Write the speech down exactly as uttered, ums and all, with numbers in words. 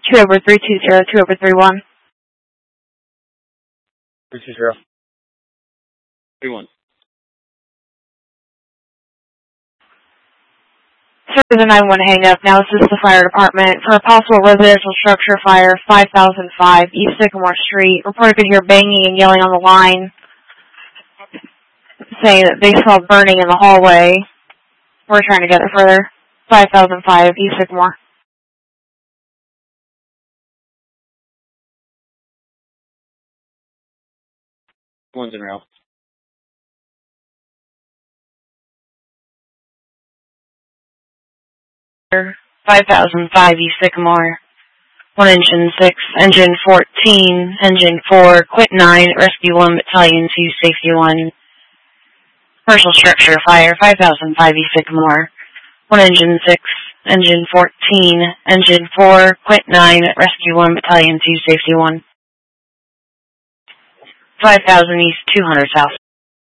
two over three two zero, two over three one. three two zero. three one. Sir, the nine one hang up. Now this is the fire department. For a possible residential structure fire, five thousand five East Sycamore Street. Reporter could hear banging and yelling on the line, saying that they saw burning in the hallway. We're trying to get it further. five thousand five East Sycamore. One's in rail. five thousand five East Sycamore. One engine six, engine fourteen, engine four, quit nine, rescue one, battalion two, safety one. Commercial structure fire, five thousand five East Sycamore. One engine six, engine fourteen, engine four, quit nine, rescue one, battalion two, safety one. five thousand East, two hundred South.